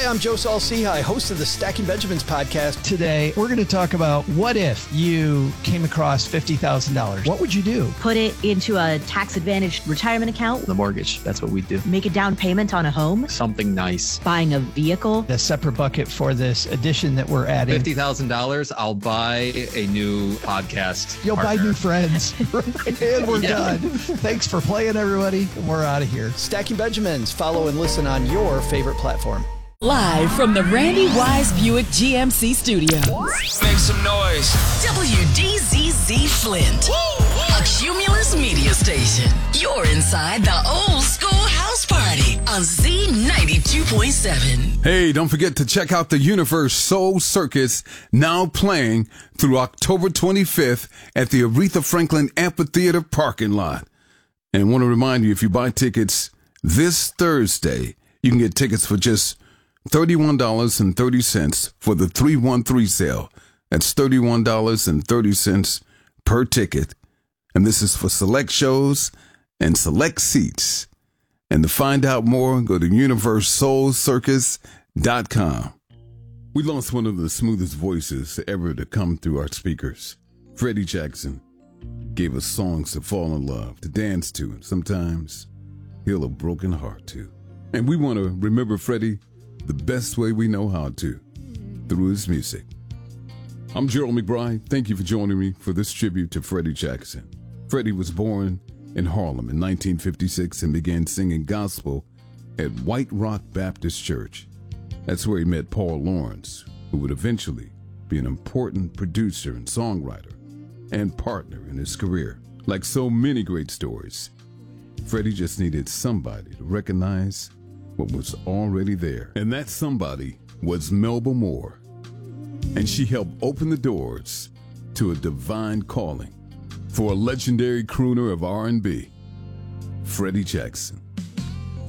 Hi, I'm Joe Saul-Sehy, host of the Stacking Benjamins podcast. Today, we're going to talk about what if you came across $50,000? What would you do? Put it into a tax-advantaged retirement account. The mortgage, that's what we do. Make a down payment on a home. Something nice. Buying a vehicle. A separate bucket for this addition that we're adding. $50,000, I'll buy a new podcast. You'll partner. buy new friends. And we're done. Thanks for playing, everybody. We're out of here. Stacking Benjamins. Follow and listen on your favorite platform. Live from the Randy Wise Buick GMC studios. Make some noise. WDZZ Flint. A Cumulus media station. You're inside the old school house party on Z92.7. Hey, don't forget to check out the Universe Soul Circus, now playing through October 25th at the Aretha Franklin Amphitheater parking lot. And want to remind you, if you buy tickets this Thursday, you can get tickets for just $31.30 for the 313 sale. That's $31.30 per ticket. And this is for select shows and select seats. And to find out more, go to universesoulcircus.com. We lost one of the smoothest voices ever to come through our speakers. Freddie Jackson gave us songs to fall in love, to dance to, and sometimes heal a broken heart to. And we want to remember Freddie the best way we know how to, through his music. I'm Gerald McBride. Thank you for joining me for this tribute to Freddie Jackson. Freddie was born in Harlem in 1956 and began singing gospel at White Rock Baptist Church. That's where he met Paul Lawrence, who would eventually be an important producer and songwriter and partner in his career. Like so many great stories, Freddie just needed somebody to recognize what was already there. And that somebody was Melba Moore. And she helped open the doors to a divine calling for a legendary crooner of R&B, Freddie Jackson.